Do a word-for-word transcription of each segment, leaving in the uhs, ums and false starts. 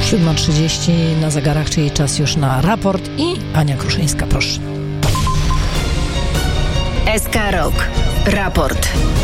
siódma trzydzieści na zegarach, czyli czas już na raport i Ania Kruszyńska, proszę. S K Rok. Raport.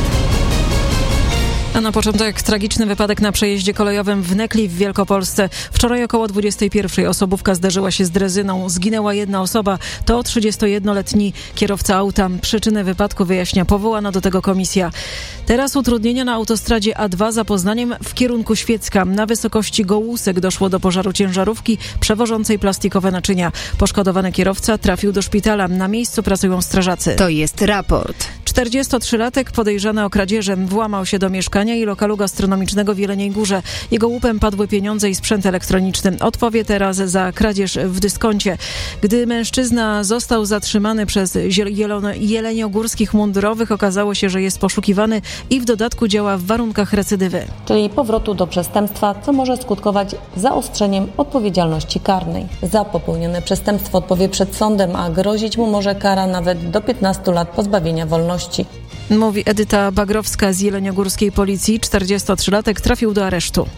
A na początek tragiczny wypadek na przejeździe kolejowym w Nekli w Wielkopolsce. Wczoraj około dwudziestej pierwszej osobówka zderzyła się z drezyną. Zginęła jedna osoba. To trzydziestojednoletni kierowca auta. Przyczynę wypadku wyjaśnia powołana do tego komisja. Teraz utrudnienia na autostradzie A dwa za Poznaniem w kierunku Świecka. Na wysokości Gołusek doszło do pożaru ciężarówki przewożącej plastikowe naczynia. Poszkodowany kierowca trafił do szpitala. Na miejscu pracują strażacy. To jest raport. czterdziestotrzylatek podejrzany o kradzieży włamał się do mieszkania i lokalu gastronomicznego w Jeleniej Górze. Jego łupem padły pieniądze i sprzęt elektroniczny. Odpowie teraz za kradzież w dyskoncie. Gdy mężczyzna został zatrzymany przez zielo- jeleniogórskich mundurowych, okazało się, że jest poszukiwany i w dodatku działa w warunkach recydywy. Czyli powrotu do przestępstwa, co może skutkować zaostrzeniem odpowiedzialności karnej. Za popełnione przestępstwo odpowie przed sądem, a grozić mu może kara nawet do piętnastu lat pozbawienia wolności. Mówi Edyta Bagrowska z jeleniogórskiej policji. czterdziestotrzylatek trafił do aresztu.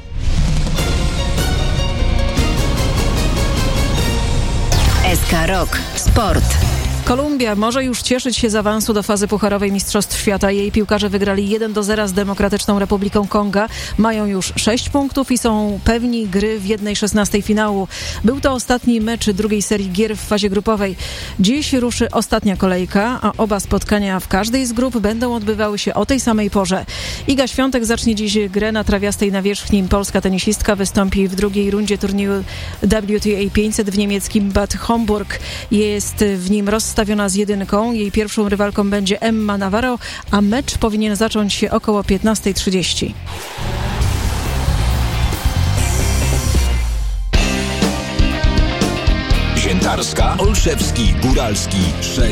S K Rok. Sport. Kolumbia może już cieszyć się z awansu do fazy pucharowej Mistrzostw Świata. Jej piłkarze wygrali jeden do zera z Demokratyczną Republiką Konga. Mają już sześć punktów i są pewni gry w jednej szesnastej finału. Był to ostatni mecz drugiej serii gier w fazie grupowej. Dziś ruszy ostatnia kolejka, a oba spotkania w każdej z grup będą odbywały się o tej samej porze. Iga Świątek zacznie dziś grę na trawiastej nawierzchni. Polska tenisistka wystąpi w drugiej rundzie turnieju W T A pięćset w niemieckim Bad Homburg. Jest w nim rozstawiona z jedynką. Jej pierwszą rywalką będzie Emma Navarro, a mecz powinien zacząć się około piętnasta trzydzieści. Ziętarska, Olszewski, Góralski,